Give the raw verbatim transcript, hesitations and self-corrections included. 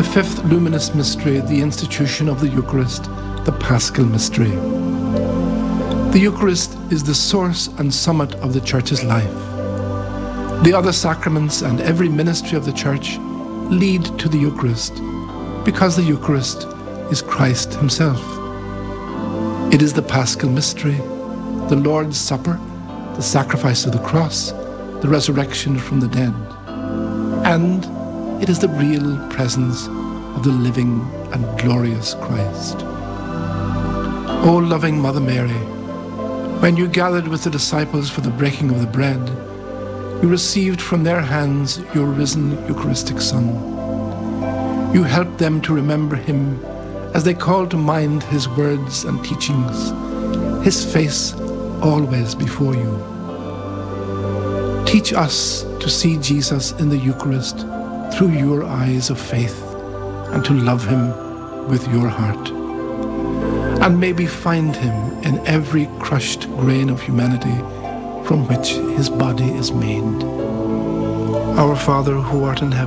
fifth luminous mystery, the institution of the Eucharist, the Paschal mystery. The Eucharist is the source and summit of the Church's life. The other sacraments and every ministry of the Church lead to the Eucharist, because the Eucharist is Christ himself. It is the Paschal mystery, the Lord's Supper, the sacrifice of the cross, the resurrection from the dead. And it is the real presence of the living and glorious Christ. O loving Mother Mary, when you gathered with the disciples for the breaking of the bread, you received from their hands your risen Eucharistic Son. You helped them to remember him as they called to mind his words and teachings, his face always before you. Teach us to see Jesus in the Eucharist through your eyes of faith and to love him with your heart. And may we find him in every crushed grain of humanity from which his body is made. Our Father who art in heaven,